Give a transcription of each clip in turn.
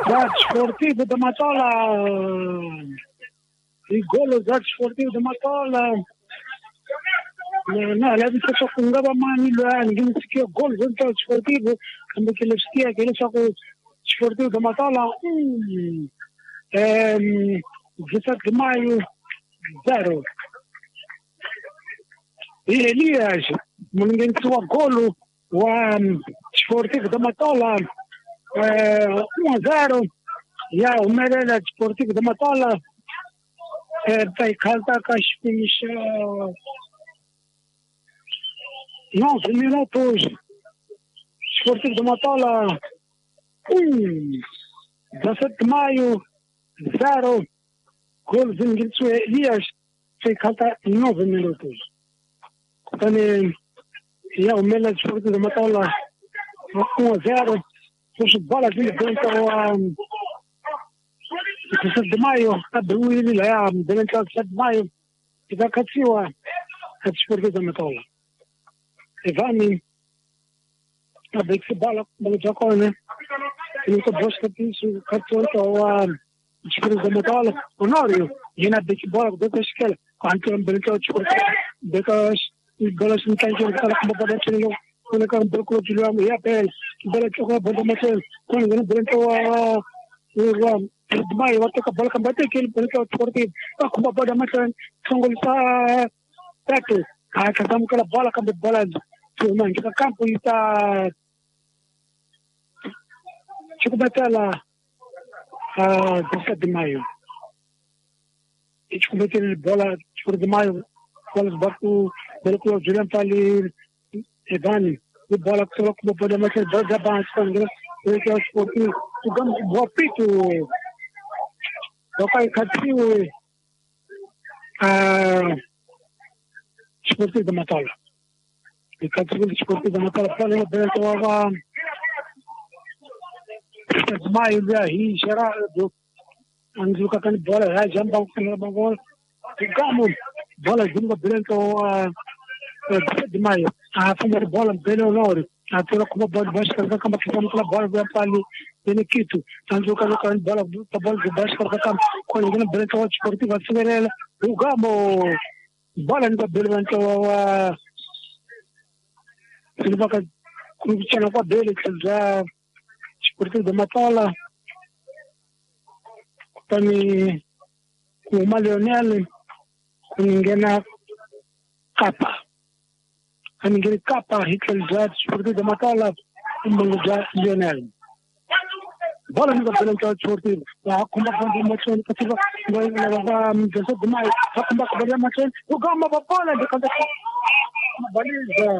da sportivo da Matola, il gol da sportivo da Matola. No, la vita so con gaba mani lo ha, non si che gol da sportivo, quando che le stia che le so sportivo da Matola. Giuseppe Di Maio 0. Elias, ninguém sua golo, o Sportivo da Matola 1-0. Ya o Merela Sportivo da Matola vai calta Caspis 9 minutos. Sportivo da Matola 17 de maio 0. Gol de Elias vai calta 9 minutos. Então, o Mela Sportivo da Matola 1-0. Puxa bola de dentro ao 7 de maio, a Bruili lá, dentro ao 7 de maio, e da Catsiwa, a Sportivo da Matola. Evani, a Bexi bola, bola de acordo, né? E nunca busca isso, cartão ao Sportivo da Matola, Honório, e na Bexi bola, do que esquela, quanto é dentro ao Sportivo, because o bola se encaixa, ela como pode ser quando que bloco de lá e apel bela que eu vou meter quando não dentro o mais eu toco bola combate que ele porque o esporte como pode meter songolisa tato a casamos aquela bola com bola tu não que campo está tipo bater lá a 17 de maio e tipo meter bola por de maio quando bate pelo que o Julian ali Evani, o bola que como pode meter dois avanços quando que o esporte o gamo boa pito o pai catiu esporte da Matola e catiu esporte da Matola para ele dentro a maio aí será do anjo que tem bola já jamba com bola o gamo bola junto dentro de maio a fumar bola bem honor a toda como bola baixo que como que vamos bola vai para ali Benedito tanto que a bola de baixo que quando ele branco o esportivo acelera o gamo bola no branco ele vai com o chão com dele que já esportivo da Matola também com o Leonel com ninguém na capa ninguém capa Hitler já esportivo da Matola com já Leonel bola no branco o esportivo como quando o moção que vai levar desde de maio como que vai moção o gama bola de cada baliza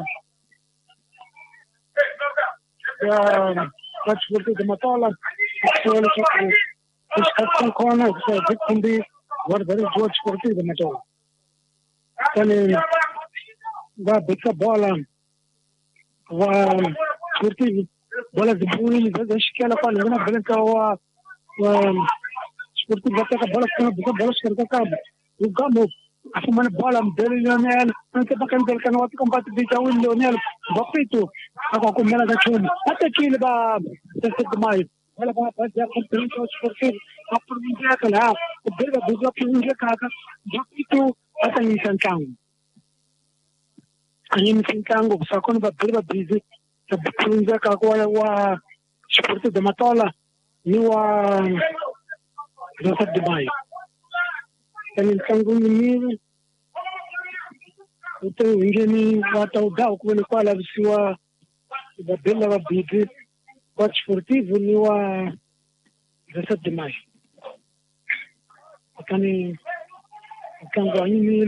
o esportivo da Matola ele está com a de combi guardar o esportivo da Matola então vai beca bola vai esportivo bola de Bruili da esquerda para na branca o esportivo bate a bola com a bola esquerda cabo o gamo a fumar bola dele Leonel não tem para quem que não combate de o Leonel bapito agora com ela da chama até que ele vai de maio ela vai fazer a competição esportiva a província que lá o dele vai buscar província caca bapito até em Santiago a gente Santiago só quando vai para busy a província que agora o esportivo da Matola e o 17 de maio ele Santiago menino o teu ingeni o dau como ele fala sua da bela vai busy o esportivo e o 17 de maio então ele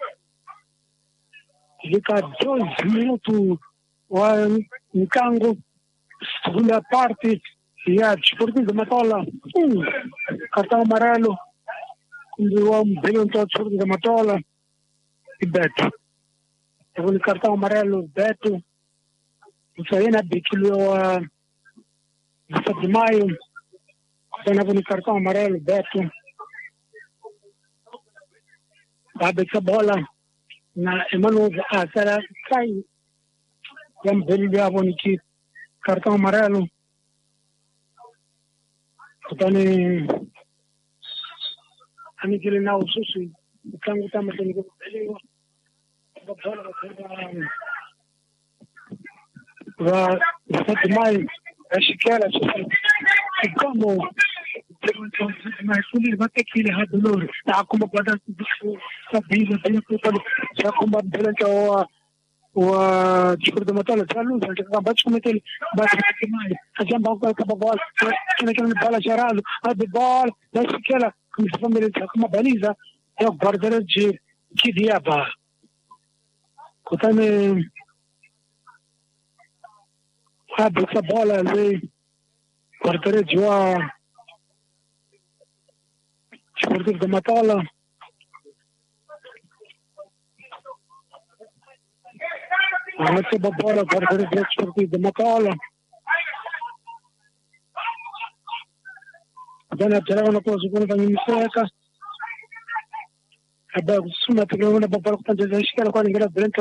fica 2 minutos o Cango segunda parte e a esportivo da Matola cartão amarelo o belo esportivo da Matola e Beto o cartão amarelo Beto o Saína Biquilho 17 de maio o cartão amarelo Beto abre essa bola na Emmanuel Asara sai bem belo cartão amarelo kutani anikele na ususu tangu tama tani kubelewa babala wa hatimaye ashikala kama masuli watekile hadolor na akuma bada sabila bila kwa akuma bila wa chukuru matala chalu sasa bachu metel bachu kimai ajamba kwa kabal kina bala sharalu hadi bal ashikala kumfamile kama baliza ya bardara je kidia ba kutane hadi sabala le bardara jwa chukuru matala Anche babala bardara je chukuru matala Dana jarana kwa zukuna kwa miseka aba suma tunaona babala kutanja shikala kwa ngira brenta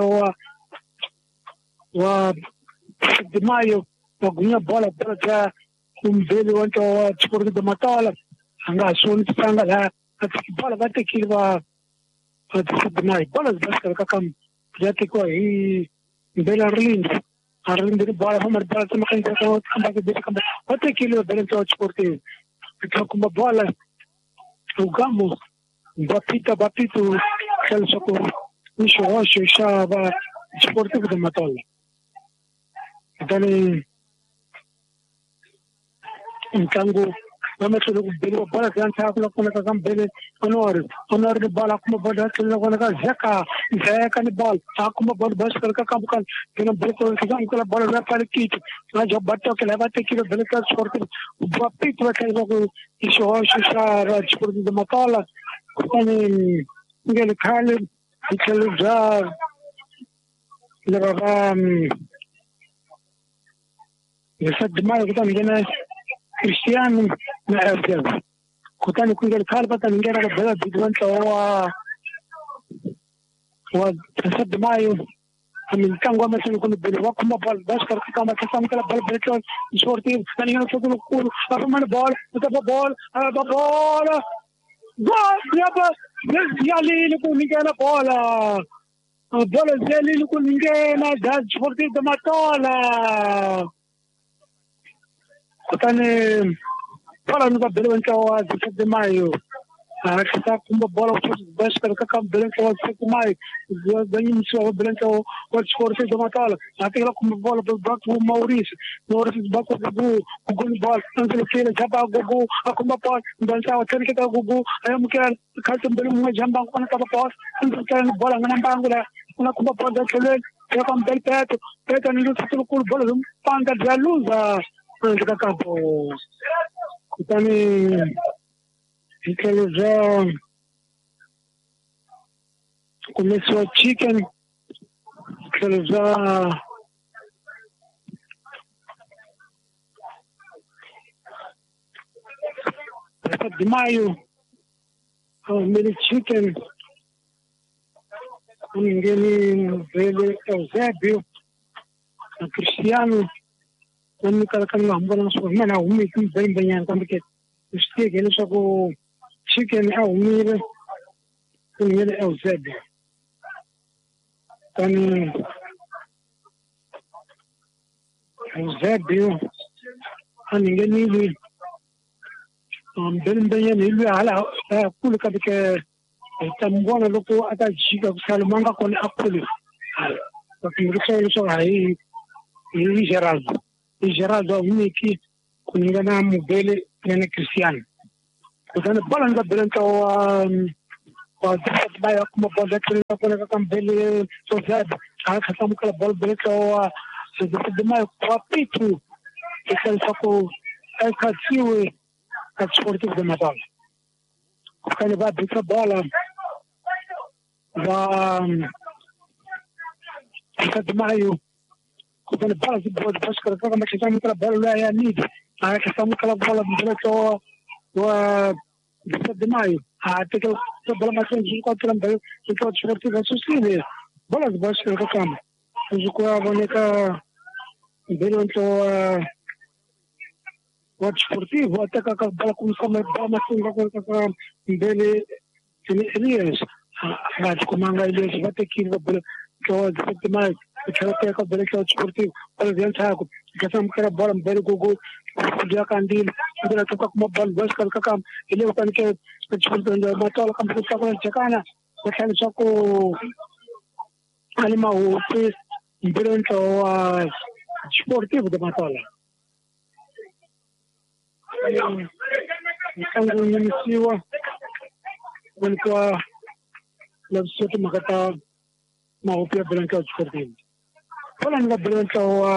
wa dimayo wa gunya bola ja kumbele wanto wa chukuru de matala anga soni tsanga la bola vate kilwa dimayo bola zaskar kakam jati ko hi bela arlind bola hamar bola tamakin ka kamba ke kamba vate kilwa brenta chukuru Kuma bola ugamo bapito kelso ko nisho shaba sportivo de matala dani intango wameto bele bola ganta ko ko ka bele honor de bola kuma bola tele ko ka zaka ni ball akuma bola bas ka kam kan kena bele ko ka bola na pare kit na jo batto ke levate kilo bele ka sportivo bapito kelso Isho shara sportivo de matala Kani ngel khale ikelu jar leva يصد ما يقدر يجينا كريستيانو نعرفه كتاني يكون الكار بطل نجينا البلد بدون هو يصد ما من كان قام مثلا يكون بالوقت ما بال بشكر كما كسام كلا بال بيتون شورتين ثاني يوم تقول كل أفهم البال وتبى بال بال يابا يالي يكون نجينا بالا بال زالي يكون نجينا ده شورتين دماتالا كتاني بالا نبى بلون كوا يصد ما kita kumba bola bas ka kam belen ko sa mai ganyi so belen ko sport se domatala ate la kumba bola ba ko Maurice ba ko go gun ball anke kele jaba go akumba ball dan sa chen ke go ayam ke khaltum belu mo jamba ko na ka ball anke kan bola ngana bangula na kumba ball da kele ya kam bel peto ni lu tul ko bola panga jaluza ka ka po kutani Ikelu já começou a chicken, ikelu já de maio, mele chicken, ninguém vê Eusébio, Cristiano, quando cada um anda na sua mana, bem banhado, quando que steak ele só com chicken au mire mire Eusébio então Eusébio ninguém ele bem ele ala kule kabike tambona loko ata chica salmanga com apole porque ele só aí ele Geraldo uniki kuningana mubele nene Cristiano kutana bola nga belenta wa baya kuma bola kile kwa kama bele so zaba akasa mukala bola belenta wa de mai kwa pitu ikal sako akatiwe sportivo de matala kani ba bita bola wa de maio kutana bola de bola bashkara kama kisa mukala bola ya nid akasa mukala bola belenta de maio até que o bola mais longe do também que o esportivo associado bola de baixo do campo o jogo a boneca belonto wa desportivo até que a bola começou a dar dele Elias a comanga Elias vai ter que ir que eu disse mais que eu tenho que ver que o desportivo para ver saco que são que a bola bem gogo dia candil dia toca como bola bas que ele vai que o desportivo matou a campo que agora checana porque ele só com alima o pes durante o desportivo de Matola. Então, iniciou quando a Labsoto Makata Maupia Branca Desportivo. Falando da Branca,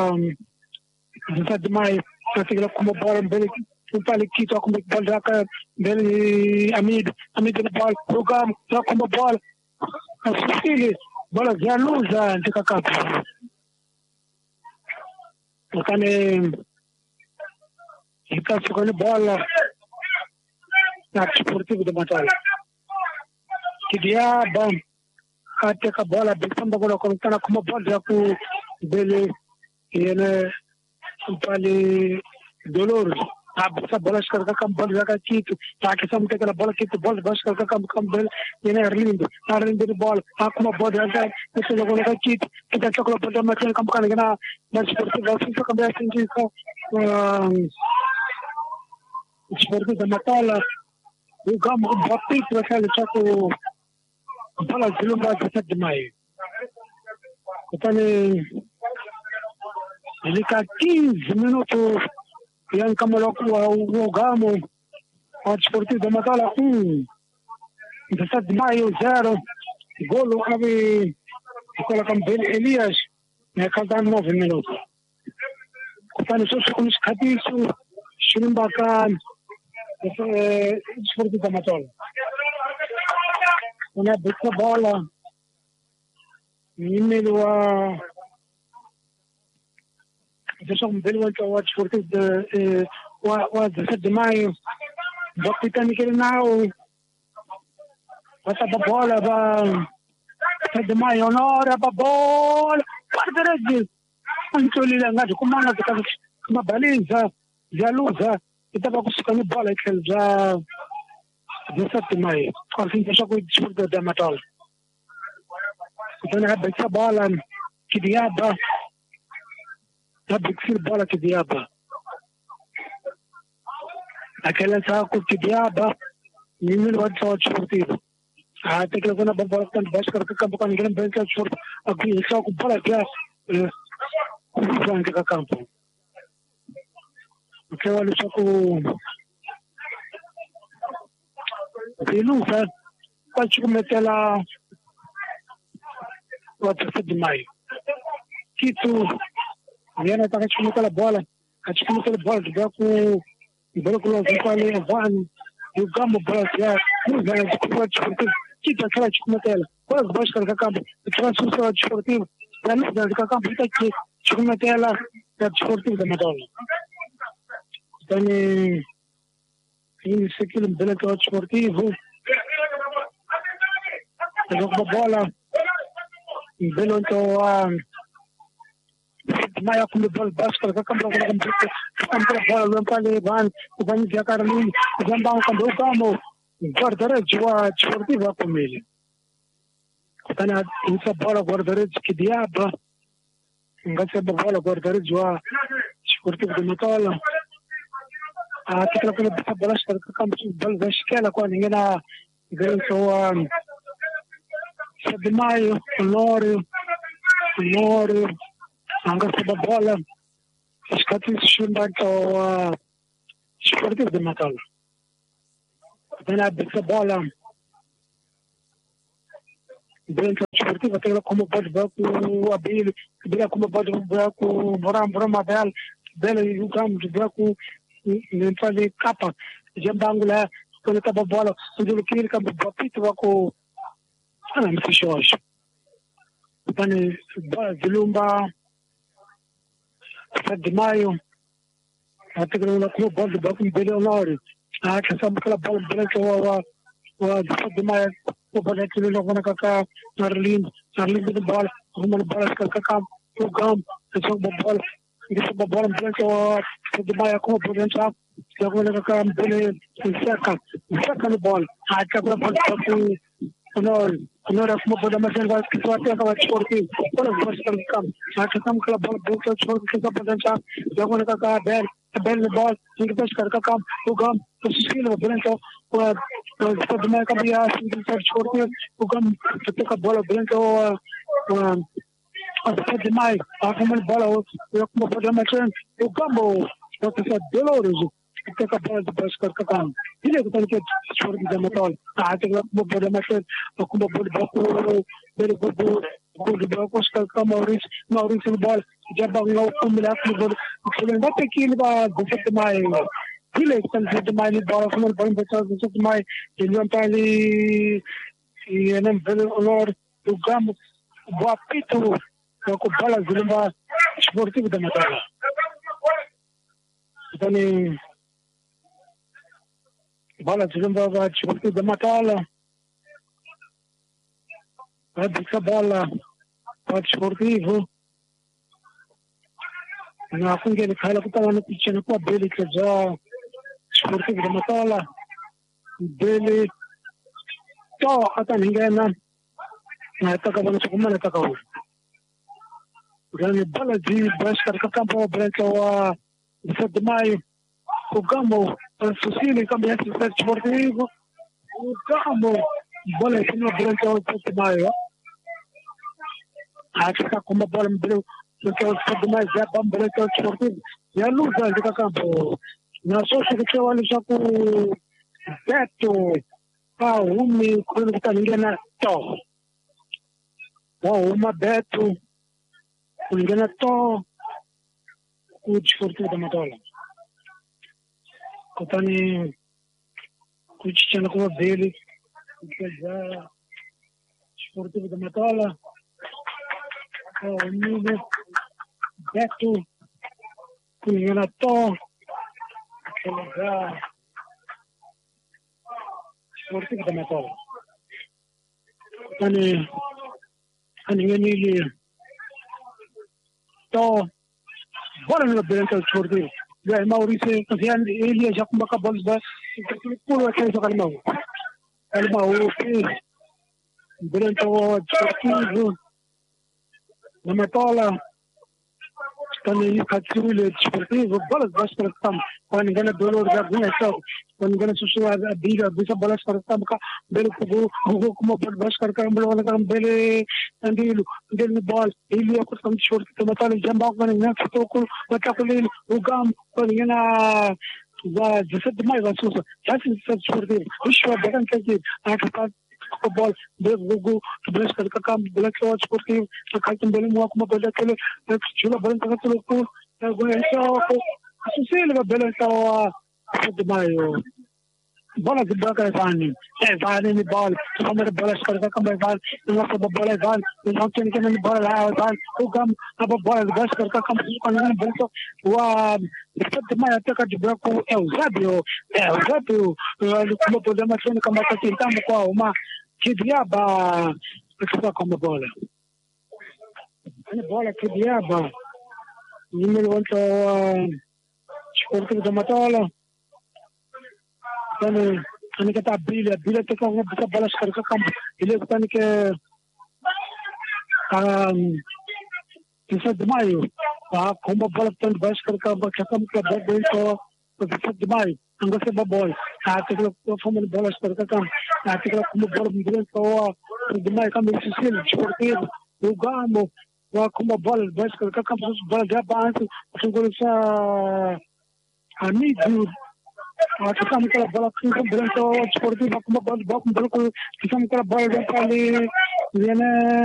de maio, para como bola, um paliquito, como bola, bem amigo do bola, programa, como bola, as filhas, bola já luz, de cacau. Porque está jogando bola na Desportivo de Matola. Que diabo até que a bola bem agora colocando como bola já com dele e né um pali dolor a bola escarga com bola já aqui tá que só aquela bola que bola vai escarga com bola e né Arlindo de bola a como bola já esse logo aqui que tá com a bola mas tem como cara na Desportivo assim que também assim que Desportivo de Matola o gamo bate para aquele chaco bola de lumba de maio. Então ele está 15 minutos e aí como o gamo o Desportivo de Matola 17 de maio 0 golo abre colocam bem Elias né cada 9 minutos. Então só com os cabeços Shirimbakan Desportivo de Matola. Una bicca bola email adesso un bel volto watch for the was the maio dopo che now passa la bola va the maio onora la bola guarda reggi anche lì la ngado come hanno fatto come balenza giallosa e stava con bola che già 17 maio quasi che so che da Matola então هبه bola que diaba هبه bola que diaba aquela saco que diaba nível wat só desportivo até que quando a bola tanto baixo que campo com ninguém bem que short aqui só com bola que com campo porque olha só com Denuncia pode cometer lá o 17 de maio. Que tu viene a cometer a bola, de com o bloco lá com ali van e o gamo brasileiro, não vai desportivo. Que tu quer cometer ela? Qual baixo que campo? O transfer desportivo, para não dar que campo está aqui, cometer ela da desportivo da Matola. Então isso aqui no bloco desportivo. Jogo bola belo então mais a como bola basca que campo bola não para levar o banho de Carolina já vão com o gamo guardar joa desportivo com ele então essa bola guardar que diaba essa bola guardar joa desportivo de Matola até que a bola está que campo bola vai esquela com ninguém na então de maio, Honório, anche se la bola scatisce o Desportivo de Matola. Appena questa bola dentro do Desportivo, tem como pode ver com o Abílio, como pode ver com o Moram Abel, dela e o campo de ver com dentro de capa, já bangula, quando acaba a bola, o que ele campo de papito, com não fiz hoje. Então, de Lumba, 7 de maio, até que não clube bola de banco de Honório. Ah, que sabe aquela bola branca o 7 de maio, o bola que ele jogou na Cacá, Arlindo de bola, uma bola que Cacá, o campo, que joga bola, Disse a bola branca de Maia como por dentro, já vou levar a bola seca no bola. A cabra pode honor como pode mais vai que tu até acaba de esportivo. Olha o gosto do campo. A questão que a bola branca de esportivo que está por dentro, já vou levar a bela no bola, tem que pescar com o campo, o Sicília branca, o de Maia cabia assim que está esportivo, o campo que toca a bola branca a de Maia, a como a bola, eu como pode mais o campo, o que está doloroso. Que bola de pescar com o campo. Ele que tem que esportivo de metal. A que como pode mais como pode Maurício no bola, já banhou o mulher no bola. O que ele vai ter que ir para 17 de maio. Ele que tem 17 de maio no bola, como ele vai para 17 de maio. Ele não está ali e não vê o honor do campo. O apito, com bola de lembra esportivo de metal. Então, bola de lembra esportivo de metal. Essa bola pode esportivo. Na funge ele cai lá que estava no pitch com a Bele que já esportivo da Matala. Bele to até ninguém na ataca bola como na ataca hoje. Grande bola de basquete que campo branco a 17 de maio. O Gambo Sicília cambia esse esportivo. O Gambo bola em cima branco a 17 de maio. Acho que como a bola me deu, porque eu sou mais é para branco ao esportivo. E a luz ali do campo. Na sua que eu olho já com o Beto, o quando está ninguém na to. Uma Beto, ninguém na to, o esportivo da Matola. Então, o Tichano com a dele, que já esportivo da Matola. O Nino, Beto, Cunhanato, lugar esportivo da Matola. Ninguém ele to bora no branco esportivo. Já Maurício, ele já com a bola da pula que joga no mau. Ele mau branco esportivo na Matola. Também categoria esportiva, bolas para campo. Quando engana dolor já vinha só. Quando engana sussurrar a biga, bisa bolas para campo. Belo kubu como bolas para campo, bola para bele andilo, dele bola. Ele é o campo esportivo. Também jamba quando engana foto, batacolino, o campo quando engana já 17 de maio vai sussa. Já se esportivo. Isso é bem que a a bola do bolas para campo, bolas esportivo. A carta bele moa como bola aquele chula bola para aquele por agora a Sicília bele então a de maio bola de branca vani vani ni bola como a bola para campo vani não só bola vani não tem que nem bola lá vani o gam a bola de bola para campo quando não bom o de maio até de branco é o Zabio como podemos fazer como está tentando com uma que diaba para como bola bola que diaba número 1 esportivo da Matola então que tá brilha tem como essa bola para o campo ele está que 17 de maio como a bola está baixo para o campo que a bola dentro 17 de maio não gosta da bola tem que formar bolas para o campo tem que como bola dentro de maio campo Sicília esportivo o Gamo como a bola baixo para o campo bola já bate assim quando essa amigo kita mungkin bola kita berantau seperti baku baku baku baku kita mungkin bola dari kali ini